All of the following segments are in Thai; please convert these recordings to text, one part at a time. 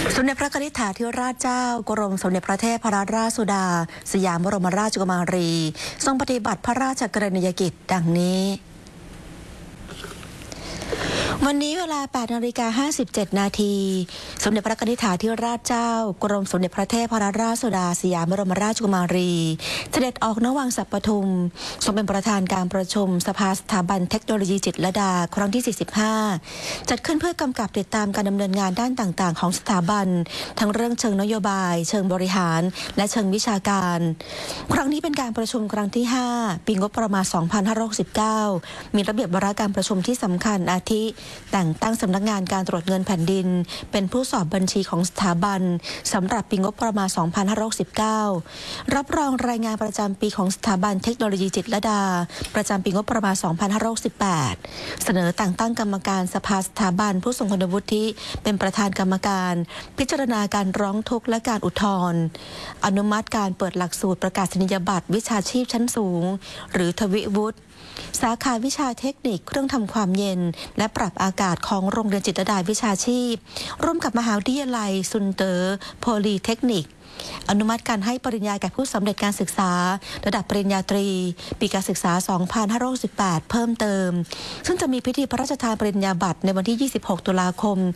สมเด็จพระนิธิถาธิราชเจ้ากรมสมเด็จพระเทพรัตนราชสุดาสยามบรมราชกุมารีทรงปฏิบัติพระราชกรณียกิจดังนี้วันนี้เวลา 8:57 นาทีสมเด็จพระนิธิถาธิราชเจ้ากรมสมเด็จพระเทพรัตนราชสุดาสยามบรมราชกุมารีเสด็จออกณวังสัปปทุมทรงเป็นประธานการประชุมสภาสถาบันเทคโนโลยีจิตรลดาครั้งที่ 45 จัดขึ้นเพื่อกำกับติดตามการดำเนินงานด้านต่างๆของสถาบันทั้งเรื่องเชิงนโยบายเชิงบริหารและเชิงวิชาการครั้งนี้เป็นการประชุมครั้งที่ 5 ปีงบประมาณ 2569 มีระเบียบวาระการประชุมที่สำคัญอาทิแต่งตั้งสำนักงานการตรวจเงินแผ่นดินเป็นผู้สอบบัญชีของสถาบันสำหรับปีงบประมาณ 2569 รับรองรายงานประจำปีของสถาบันเทคโนโลยีจิตรลดาประจำปีงบประมาณ 2568 เสนอแต่งตั้งกรรมการสภาสถาบันผู้ทรงคุณวุฒิเป็นประธานกรรมการพิจารณาการร้องทุกข์และการอุทธรณ์อนุมัติการเปิดหลักสูตรประกาศนียบัตรวิชาชีพชั้นสูงหรือทวิวุฒิสาขาวิชาเทคนิคเครื่องทำความเย็นและปรับอากาศของโรงเรียนจิตรลดาวิชาชีพร่วมกับมหาวิทยาลัยซุนเตอร์โพลีเทคนิคอนุมัติการให้ปริญญาแก่ผู้สำเร็จการศึกษาระดับปริญญาตรีปีการศึกษา 2568 เพิ่มเติมซึ่งจะมีพิธีพระราชทานปริญญาบัตรในวันที่ 26 ตุลาคม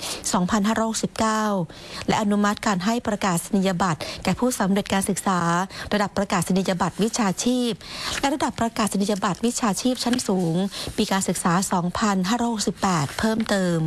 2569 และอนุมัติการให้ประกาศนียบัตรแก่ผู้สำเร็จการศึกษาระดับประกาศนียบัตรวิชาชีพและระดับประกาศนียบัตรวิชาชีพชั้นสูงปีการศึกษา 2568 เพิ่มเติม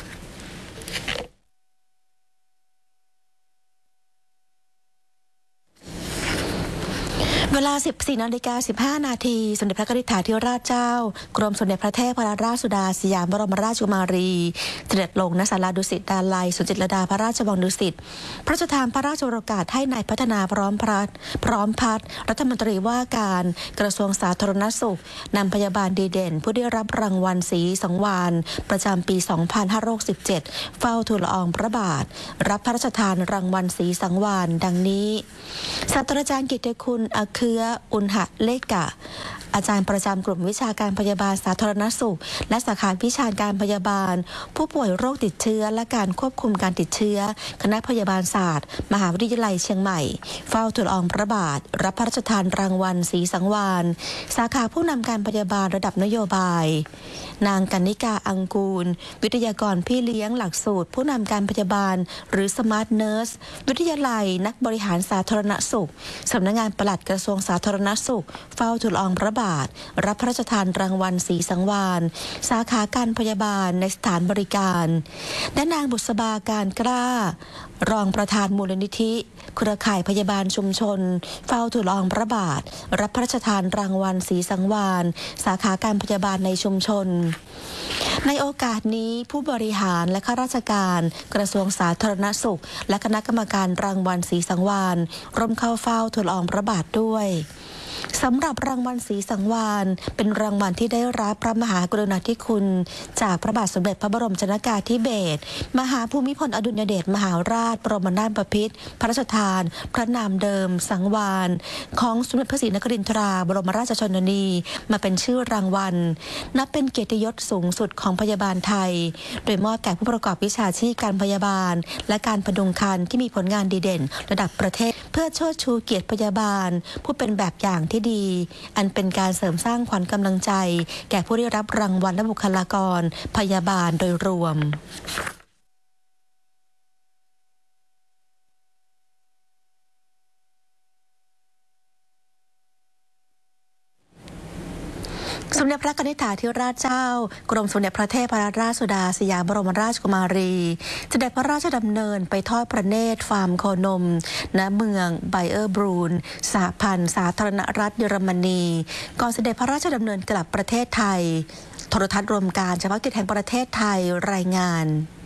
เวลา 14:15 นาทีสมเด็จพระนิธิถาธิราชเจ้ากรมสมเด็จพระเทพรัตนราชสุดาสยามบรมราชกุมารีเสด็จลงณศาลาดุสิตดาลัยสวนจิตรลดาพระราชวังดุสิตพระราชทานพระราชโองการให้นายพัฒนาพร้อมพัฒน์รัฐมนตรีว่าการกระทรวงสาธารณสุขนำพยาบาลดีเด่นผู้ได้รับรางวัลศรีสังวาลประจำปี 2567 เฝ้าทูลละอองพระบาทรับพระราชทานรางวัลศรีสังวาลดังนี้ศาสตราจารย์กิตติคุณเครืออุณหเลกะอาจารย์ประจำกลุ่มวิชาการพยาบาลสาธารณสุขและสาขาวิชาการพยาบาลผู้ป่วยโรคติดเชื้อและการควบคุมการติดเชื้อคณะพยาบาลศาสตร์มหาวิทยาลัยเชียงใหม่เฝ้าทูลละอองพระบาทรับพระราชทานรางวัลศรีสังวาลสาขาผู้นำการพยาบาลระดับนโยบายนางกนิกาอังกูลวิทยากรพี่เลี้ยงหลักสูตรผู้นำการพยาบาลหรือสมาร์ทเนิร์สวิทยาลัยนักบริหารสาธารณสุขสำนักงานปลัดกระทรวงสาธารณสุขเฝ้าทูลละอองพระบาทรับพระราชทานรางวัลศรีสังวาลสาขาการพยาบาลในสถานบริการและนางบุษบาการกล้ารองประธานมูลนิธิเครือข่ายพยาบาลชุมชนเฝ้าทูลละอองพระบาทรับพระราชทานรางวัลศรีสังวาลสาขาการพยาบาลในชุมชนในโอกาสนี้ผู้บริหารและข้าราชการกระทรวงสาธารณสุขและคณะกรรมการรางวัลศรีสังวาลร่วมเข้าเฝ้าทูลละอองพระบาทด้วยสำหรับรางวัลศรีสังวาลเป็นรางวัลที่ได้รับพระมหากรุณาธิคุณจากพระบาทสมเด็จพระบรมชนกาธิเบศรมหาภูมิพลอดุลยเดชมหาราชบรมนาถบพิตรพระราชทานพระนามเดิมสังวาลของสมเด็จพระศรีนครินทราบรมราชชนนีมาเป็นชื่อรางวัลนับเป็นเกียรติยศสูงสุดของพยาบาลไทยโดยมอบแก่ผู้ประกอบวิชาชีพการพยาบาลและการพดุงครรภ์ที่มีผลงานดีเด่นระดับประเทศเพื่อเชิดชูเกียรติพยาบาลผู้เป็นแบบอย่างที่ดีอันเป็นการเสริมสร้างขวัญกำลังใจแก่ผู้ได้รับรางวัลและบุคลากรพยาบาลโดยรวมสมเด็จพระนิธิถาธิราชเจ้ากรมสมเด็จพระเทพรัตนราชสุดาสยามบรมราชกุมารีเสด็จพระราชดำเนินไปทอดพระเนตรฟาร์มโคนมณเมืองไบเออร์บรูนสหพันธ์สาธารณรัฐเยอรมนีก่อนเสด็จพระราชดำเนินกลับประเทศไทยโทรทัศน์รวมการเฉพาะกิจแห่งประเทศไทยรายงาน